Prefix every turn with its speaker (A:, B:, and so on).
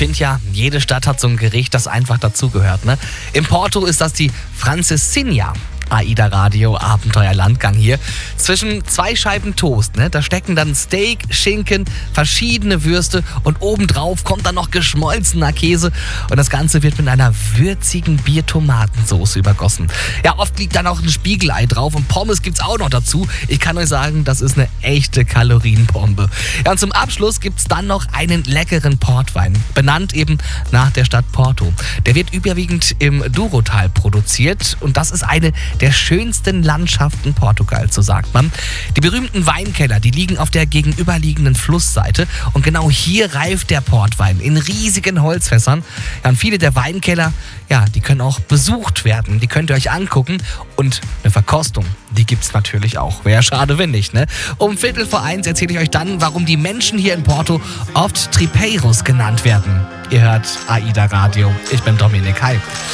A: finde ja, jede Stadt hat so ein Gericht, das einfach dazugehört. Ne? In Porto ist das die Francesinha. AIDA Radio, Abenteuerlandgang hier. Zwischen 2 Scheiben Toast, ne? Da stecken dann Steak, Schinken, verschiedene Würste und obendrauf kommt dann noch geschmolzener Käse und das Ganze wird mit einer würzigen Bier-Tomatensoße übergossen. Ja, oft liegt dann auch ein Spiegelei drauf und Pommes gibt's auch noch dazu. Ich kann euch sagen, das ist eine echte Kalorienbombe. Ja, und zum Abschluss gibt's dann noch einen leckeren Portwein, benannt eben nach der Stadt Porto. Der wird überwiegend im Douro-Tal produziert und das ist eine der schönsten Landschaften Portugals, so sagt man. Die berühmten Weinkeller, die liegen auf der gegenüberliegenden Flussseite und genau hier reift der Portwein in riesigen Holzfässern. Ja, und viele der Weinkeller, ja, die können auch besucht werden, die könnt ihr euch angucken und eine Verkostung, die gibt's natürlich auch. Wäre schade, wenn nicht, ne? Um 1:15 erzähle ich euch dann, warum die Menschen hier in Porto oft Tripeiros genannt werden. Ihr hört AIDA Radio. Ich bin Dominik. Hi.